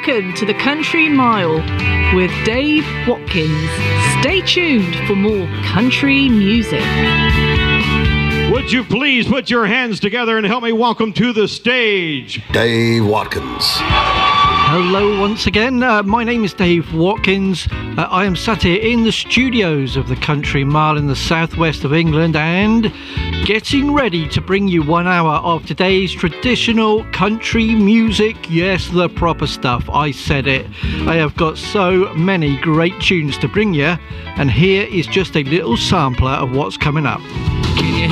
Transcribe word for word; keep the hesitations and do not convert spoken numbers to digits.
Welcome to the Country Mile with Dave Watkins. Stay tuned for more country music. Would you please put your hands together and help me welcome to the stage Dave Watkins. Hello once again, uh, my name is Dave Watkins. Uh, I am sat here in the studios of the Country Mile in the southwest of England and getting ready to bring you one hour of today's traditional country music. Yes, the proper stuff, I said it. I have got so many great tunes to bring you, and here is just a little sampler of what's coming up. Can you